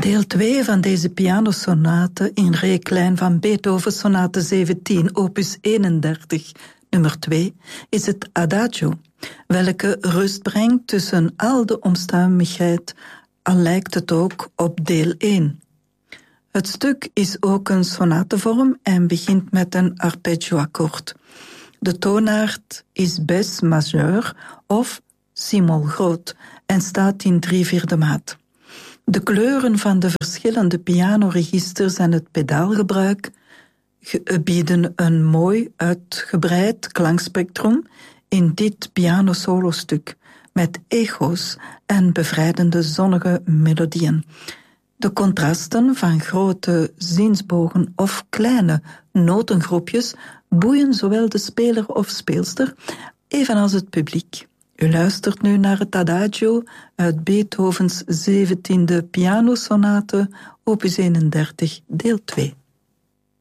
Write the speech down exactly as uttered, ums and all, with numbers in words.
Deel twee van deze pianosonate in re klein van Beethoven, sonate zeventien, opus eenendertig, nummer twee, is het Adagio, welke rust brengt tussen al de omstandigheid, al lijkt het ook op deel één. Het stuk is ook een sonatevorm en begint met een arpeggio-akkoord. De toonaard is bes majeur of si-mol groot en staat in drie vierde maat. De kleuren van de verschillende pianoregisters en het pedaalgebruik bieden een mooi uitgebreid klankspectrum in dit pianosolostuk met echo's en bevrijdende zonnige melodieën. De contrasten van grote zinsbogen of kleine notengroepjes boeien zowel de speler of speelster, evenals het publiek. U luistert nu naar het Adagio uit Beethovens zeventiende pianosonate, opus eenendertig, deel twee.